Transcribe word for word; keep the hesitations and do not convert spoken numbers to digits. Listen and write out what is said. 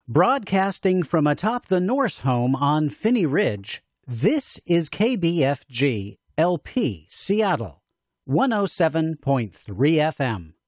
Broadcasting from atop the Norse home on Phinney Ridge, this is K B F G L P Seattle, one oh seven point three F M.